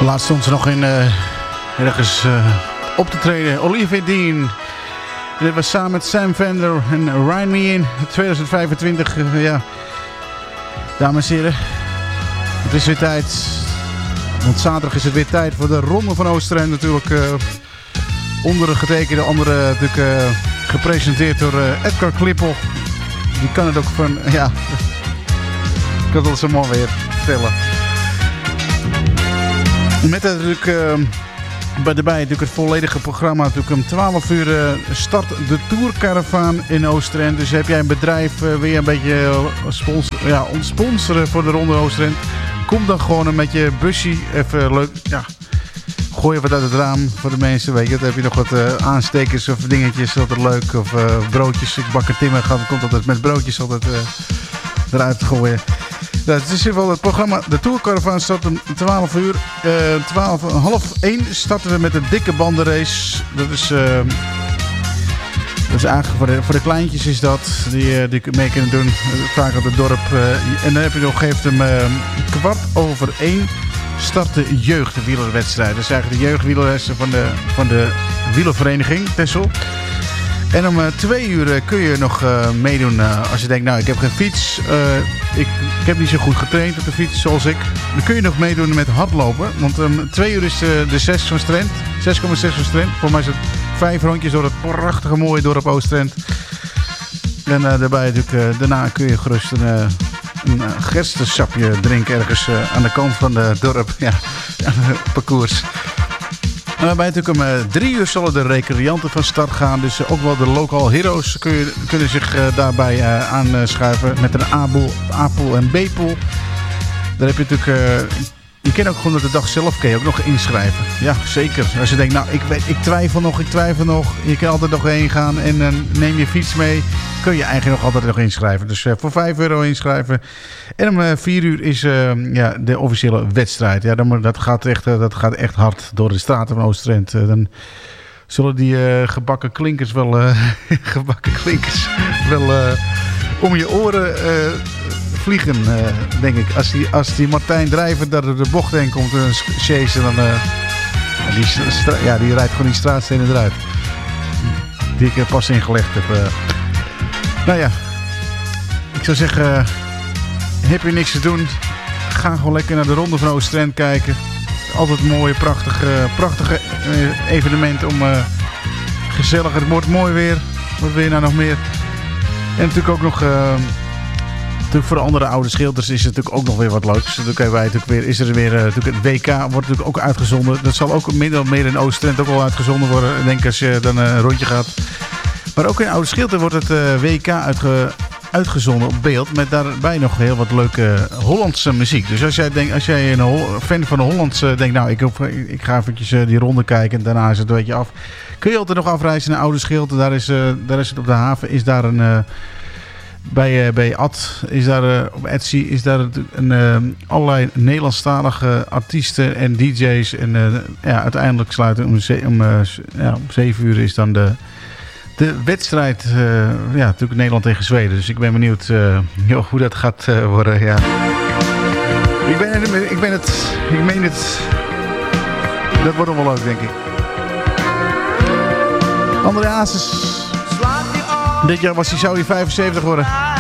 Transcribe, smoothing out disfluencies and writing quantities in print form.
Laatst stond ze nog in ergens op te treden. Olivia Dean. Dit was samen met Sam Fender en Ryan Me In. 2025. Ja. Dames en heren. Het is weer tijd. Want zaterdag is het weer tijd voor de Ronde van Oostenrijn. Natuurlijk onder getekende. Andere natuurlijk gepresenteerd door Edgar Klippel. Die kan het ook van... Ja. Ik kan het al zo mooi weer vertellen. Met natuurlijk daarbij natuurlijk het volledige programma. Natuurlijk om 12 uur start de Tourcaravaan in Oostenrijn. Dus heb jij een bedrijf, wil je een beetje ontsponsoren voor de Ronde Oostenrijn. Kom dan gewoon met je busje even leuk. Ja, gooi je wat uit het raam voor de mensen. Weet je, dan heb je nog wat aanstekers of dingetjes. Altijd leuk. Of broodjes. Ik bak een timmer. Komt altijd met broodjes altijd eruit gooien. Nou, het is in ieder geval het programma. De Tourcaravaan start om 12 uur. 12:30 starten we met de dikke bandenrace. Dat is eigenlijk voor de kleintjes is dat. Die mee kunnen doen. Vaak op het dorp. En dan heb je nog geeft hem 1:15 start de jeugdwielerwedstrijd. Dat is eigenlijk de jeugdwielerwedstrijd van de wielervereniging Texel. En om 2 uur kun je nog meedoen als je denkt, nou ik heb geen fiets. Ik heb niet zo goed getraind op de fiets zoals ik. Dan kun je nog meedoen met hardlopen. Want om 2 uur is de 6 van Strent. 6,6 van Strent. Voor mij is het 5 rondjes door het prachtige mooie dorp Oostrent. En daarbij natuurlijk, daarna kun je gerust een gerstensapje drinken ergens aan de kant van het dorp. Ja, aan het parcours. En daarbij natuurlijk om 3 uur zullen de recreanten van start gaan. Dus ook wel de local heroes kunnen zich daarbij aanschuiven. Met een A-pool en B-pool. Daar heb je natuurlijk... je kan ook gewoon op de dag zelf kun je ook nog inschrijven. Ja, zeker. Als je denkt, nou, ik twijfel nog. Je kan altijd nog heen gaan en neem je fiets mee. Kun je eigenlijk nog altijd nog inschrijven. Dus voor €5 inschrijven. En om 4 uur is de officiële wedstrijd. Ja, dat gaat echt hard door de straten van Oostenrijn. Dan zullen die gebakken klinkers wel om je oren vliegen, denk ik. Als die Martijn Drijver daar door de bocht heen komt chasen, dan die rijdt gewoon die straatstenen eruit. Die ik pas ingelegd heb. Nou ja, ik zou zeggen, heb je niks te doen, ga gewoon lekker naar de Ronde van Oostenrijn kijken. Altijd een mooie, prachtige evenement om gezellig. Het wordt mooi weer. Wat wil je nou nog meer? En natuurlijk ook nog... Natuurlijk voor de andere oude schilders is het natuurlijk ook nog weer wat leuks. Het WK wordt natuurlijk ook uitgezonden. Dat zal ook min of meer in Oostenrijn ook wel uitgezonden worden. Ik denk als je dan een rondje gaat. Maar ook in oude schilder wordt het WK uitgezonden op beeld. Met daarbij nog heel wat leuke Hollandse muziek. Dus als jij een fan van de Hollandse denkt, nou ik ga eventjes die ronde kijken en daarna is het een beetje af. Kun je altijd nog afreizen naar oude schilder. Daar is het op de haven. Is daar een... Bij Ad is daar op Etsy is daar allerlei Nederlandstalige artiesten en DJ's. En uiteindelijk sluiten om 7 uur is dan de wedstrijd. Natuurlijk Nederland tegen Zweden. Dus ik ben benieuwd hoe dat gaat worden. Ja. Ik meen het. Dat wordt nog wel leuk, denk ik. André Hazes. Dit jaar zou hij 75 worden.